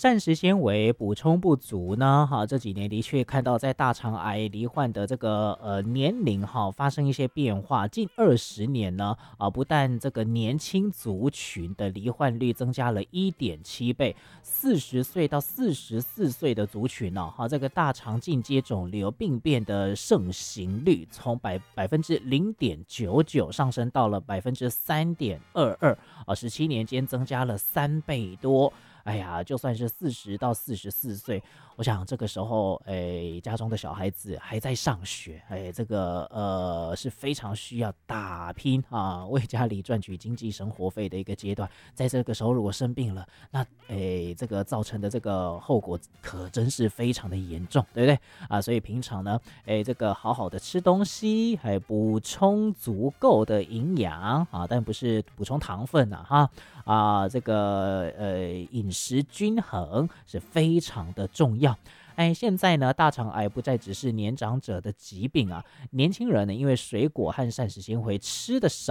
膳食纤维补充不足呢，这几年的确看到在大肠癌罹患的这个年龄发生一些变化。近20年呢，不但这个年轻族群的罹患率增加了1.7倍，40岁到44岁的族群呢，这个大肠进阶肿瘤病变的盛行率从0.99%上升到了3.22%，17年间增加了3倍多。哎呀，就算是40到44岁，我想这个时候，家中的小孩子还在上学，这个是非常需要打拼为家里赚取经济生活费的一个阶段。在这个时候如果生病了，那这个造成的这个后果可真是非常的严重，对不对所以平常呢，这个好好的吃东西，还补充足够的营养但不是补充糖分这个饮食均衡是非常的重要。现在呢，大肠癌不再只是年长者的疾病年轻人呢，因为水果和膳食纤维吃的少。